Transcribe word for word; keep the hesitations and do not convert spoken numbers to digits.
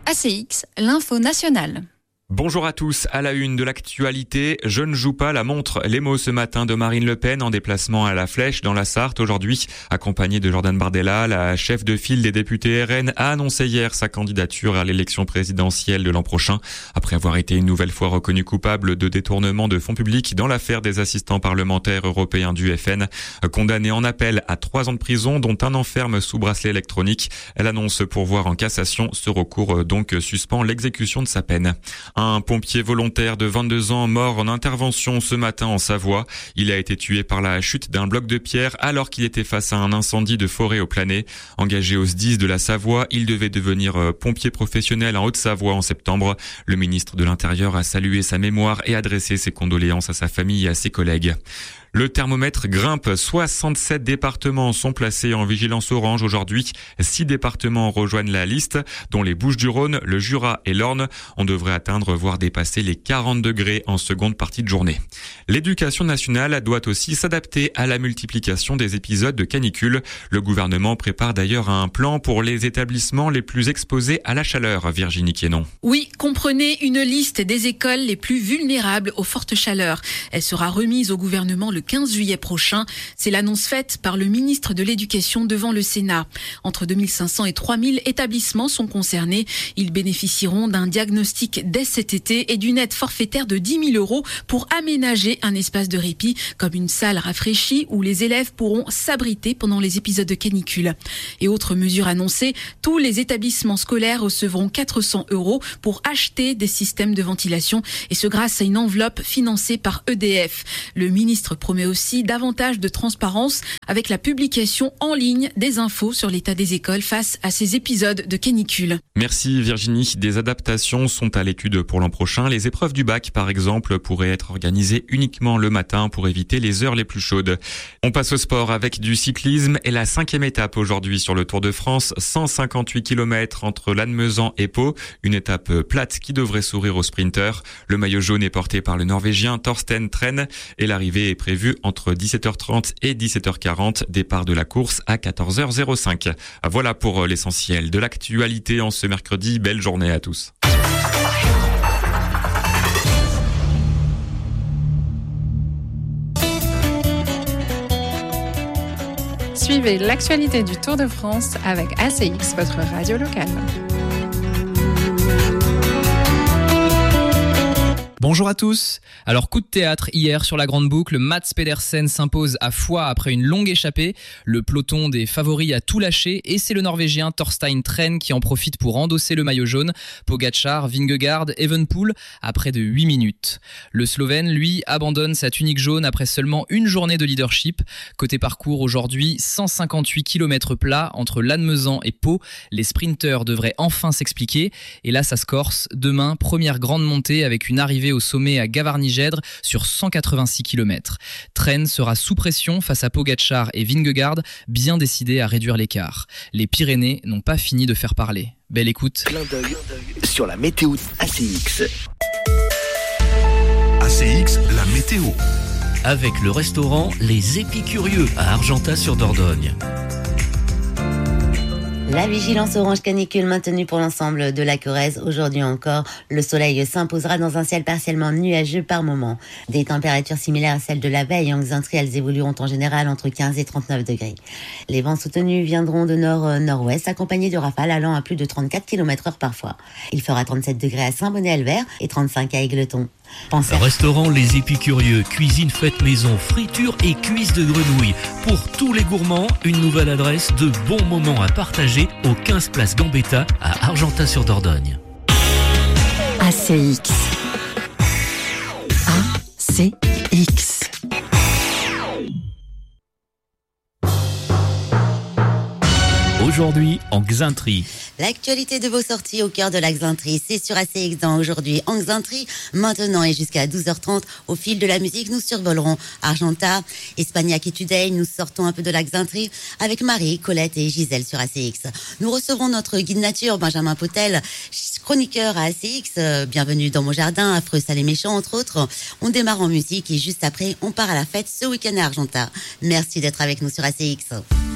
A C X, l'info nationale. Bonjour à tous, à la une de l'actualité, je ne joue pas la montre. Les mots ce matin de Marine Le Pen en déplacement à la Flèche dans la Sarthe aujourd'hui. Accompagnée de Jordan Bardella, la chef de file des députés R N a annoncé hier sa candidature à l'élection présidentielle de l'an prochain. Après avoir été une nouvelle fois reconnue coupable de détournement de fonds publics dans l'affaire des assistants parlementaires européens du F N. Condamnée en appel à trois ans de prison, dont un an ferme sous bracelet électronique. Elle annonce pourvoir en cassation. Ce recours donc suspend l'exécution de sa peine. Un pompier volontaire de vingt-deux ans mort en intervention ce matin en Savoie. Il a été tué par la chute d'un bloc de pierre alors qu'il était face à un incendie de forêt au Planay. Engagé au S D I S de la Savoie, il devait devenir pompier professionnel en Haute-Savoie en septembre. Le ministre de l'Intérieur a salué sa mémoire et adressé ses condoléances à sa famille et à ses collègues. Le thermomètre grimpe. soixante-sept départements sont placés en vigilance orange aujourd'hui. Six départements rejoignent la liste, dont les Bouches-du-Rhône, le Jura et l'Orne. On devrait atteindre, voire dépasser les quarante degrés en seconde partie de journée. L'éducation nationale doit aussi s'adapter à la multiplication des épisodes de canicule. Le gouvernement prépare d'ailleurs un plan pour les établissements les plus exposés à la chaleur. Virginie Quénon. Oui, comprenez une liste des écoles les plus vulnérables aux fortes chaleurs. Elle sera remise au gouvernement le quinze juillet prochain. C'est l'annonce faite par le ministre de l'Éducation devant le Sénat. Entre deux mille cinq cents et trois mille établissements sont concernés. Ils bénéficieront d'un diagnostic dès cet été et d'une aide forfaitaire de dix mille euros pour aménager un espace de répit comme une salle rafraîchie où les élèves pourront s'abriter pendant les épisodes de canicule. Et autre mesure annoncée, tous les établissements scolaires recevront quatre cents euros pour acheter des systèmes de ventilation et ce grâce à une enveloppe financée par E D F. Le ministre promet aussi davantage de transparence avec la publication en ligne des infos sur l'état des écoles face à ces épisodes de canicule. Merci Virginie. Des adaptations sont à l'étude pour l'an prochain. Les épreuves du bac, par exemple, pourraient être organisées uniquement le matin pour éviter les heures les plus chaudes. On passe au sport avec du cyclisme et la cinquième étape aujourd'hui sur le Tour de France. cent cinquante-huit kilomètres entre Lannemezan et Pau. Une étape plate qui devrait sourire aux sprinteurs. Le maillot jaune est porté par le Norvégien Thorsten Tren et l'arrivée est prévue entre dix-sept heures trente et dix-sept heures quarante. Départ de la course à quatorze heures cinq. Voilà pour l'essentiel de l'actualité en ce mercredi. Belle journée à tous. Suivez l'actualité du Tour de France avec A C X, votre radio locale. Bonjour à tous. Alors coup de théâtre hier sur la Grande Boucle, Mats Pedersen s'impose à Foix après une longue échappée. Le peloton des favoris a tout lâché et c'est le Norvégien Thorstein Tren qui en profite pour endosser le maillot jaune. Pogačar, Vingegaard, Evenepoel à près de huit minutes. Le Slovène, lui, abandonne sa tunique jaune après seulement une journée de leadership. Côté parcours aujourd'hui, cent cinquante-huit kilomètres plats entre Lannemezan et Pau. Les sprinteurs devraient enfin s'expliquer. Et là, ça se corse. Demain, première grande montée avec une arrivée au sommet à Gavarnie-Gèdre sur cent quatre-vingt-six kilomètres. Tren sera sous pression face à Pogačar et Vingegaard, bien décidés à réduire l'écart. Les Pyrénées n'ont pas fini de faire parler. Belle écoute. Clin d'œil sur la météo A C X. A C X, la météo. Avec le restaurant Les Épicurieux à Argentat-sur-Dordogne. La vigilance orange canicule maintenue pour l'ensemble de la Corrèze. Aujourd'hui encore, le soleil s'imposera dans un ciel partiellement nuageux par moment. Des températures similaires à celles de la veille en Xaintrie, elles évolueront en général entre quinze et trente-neuf degrés. Les vents soutenus viendront de nord-nord-ouest, accompagnés de rafales allant à plus de trente-quatre kilomètres heure parfois. Il fera trente-sept degrés à Saint-Bonnet-Albert et trente-cinq à Égletons. Pensez... Restaurant Les Épicurieux, cuisine faite maison, friture et cuisses de grenouille. Pour tous les gourmands, une nouvelle adresse de bons moments à partager au quinze place Gambetta à Argentat-sur-Dordogne. A C X. A C X. Aujourd'hui en Xaintrie. L'actualité de vos sorties au cœur de la Xaintrie, c'est sur A C X dans Aujourd'hui en Xaintrie. Maintenant et jusqu'à douze heures trente, au fil de la musique, nous survolerons Argentat, Espagnac et Tudeil. Nous sortons un peu de la Xaintrie avec Marie, Colette et Gisèle sur A C X. Nous recevrons notre guide nature, Benjamin Potel, chroniqueur à A C X. Bienvenue dans mon jardin, Affreux, Sale et Méchant, entre autres. On démarre en musique et juste après, on part à la fête ce week-end à Argentat. Merci d'être avec nous sur A C X.